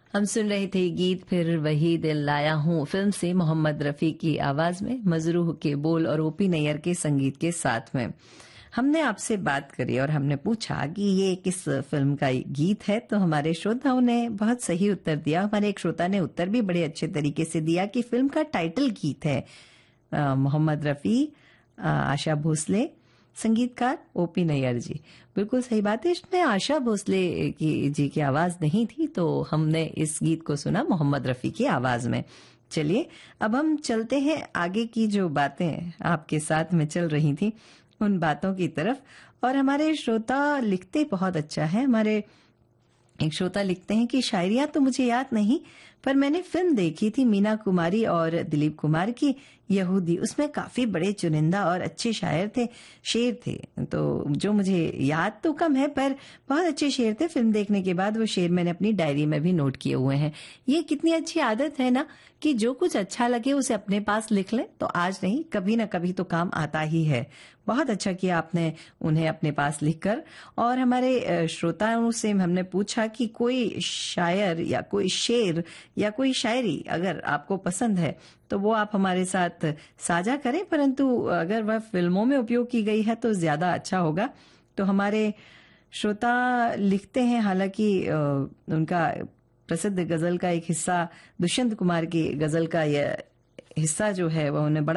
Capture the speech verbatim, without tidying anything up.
हम सुन रहे थे गीत फिर वही दिल लाया हूँ फिल्म से मोहम्मद रफी की आवाज में मजरूह के बोल और ओपी नैयर के संगीत के साथ में। हमने आपसे बात करी और हमने पूछा कि ये किस फिल्म का गीत है, तो हमारे श्रोताओं ने बहुत सही उत्तर दिया। हमारे एक श्रोता ने उत्तर भी बड़े अच्छे तरीके से दिया कि फिल्म का टाइटल गीत है। मोहम्मद रफी, आशा भोसले, संगीतकार ओपी नैयर जी। बिल्कुल सही बात है, इसमें आशा भोसले की जी की आवाज नहीं थी, तो हमने इस गीत को सुना मोहम्मद रफी की आवाज में। चलिए अब हम चलते हैं आगे की जो बातें आपके साथ में चल रही थी उन बातों की तरफ। और हमारे श्रोता लिखते बहुत अच्छा है। हमारे एक श्रोता लिखते हैं कि शायरियां तो मुझे याद नहीं, पर मैंने फिल्म देखी थी मीना कुमारी और दिलीप कुमार की यहूदी। उसमें काफी बड़े चुनिंदा और अच्छे शायर थे, शेर थे, तो जो मुझे याद तो कम है पर बहुत अच्छे शेर थे। फिल्म देखने के बाद वो शेर मैंने अपनी डायरी में भी नोट किए हुए हैं। ये कितनी अच्छी आदत है ना कि जो कुछ अच्छा लगे उसे अपने पास लिख लें, तो आज नहीं कभी ना कभी तो काम आता ही है। बहुत अच्छा किया आपने उन्हें अपने पास लिखकर। और हमारे श्रोताओं से हमने पूछा कि कोई शायर या कोई शेर या कोई शायरी अगर आपको पसंद है तो वो आप हमारे साथ साझा करें, परंतु अगर वह फिल्मों में उपयोग की गई है तो ज्यादा अच्छा होगा। तो हमारे श्रोता लिखते हैं, हालांकि उनका प्रसिद्ध गजल का एक हिस्सा दुष्यंत कुमार की गजल का यह हिस्सा जो है वह उन्हें बड़ा